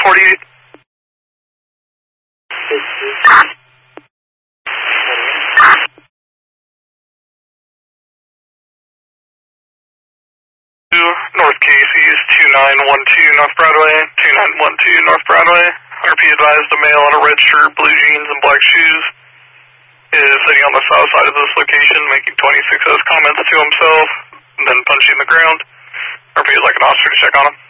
48. North Casey's 2912 North Broadway, 2912 North Broadway. RP advised a male in a red shirt, blue jeans, and black shoes is sitting on the south side of this location, making 26 comments to himself, and then punching the ground. RP would like an officer to check on him.